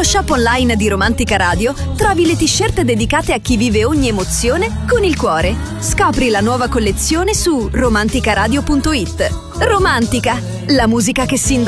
shop online di Romantica Radio trovi le t-shirt dedicate a chi vive ogni emozione con il cuore. Scopri la nuova collezione su romanticaradio.it. Romantica, la musica che si indossa